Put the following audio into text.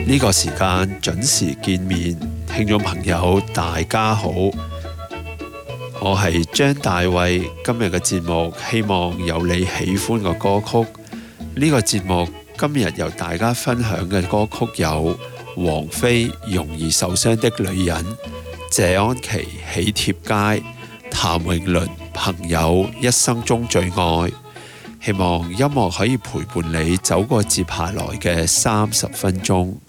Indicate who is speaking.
Speaker 1: 呢個時間準時見面，聽眾朋友大家好，我係張大衛。今日嘅節目希望有你喜歡嘅歌曲。呢個節目今日由大家分享嘅歌曲有王菲《容易受傷的女人》、謝安琪《喜帖街》、譚詠麟《朋友一生中最愛》。希望音樂可以陪伴你走過接下來嘅30分鐘。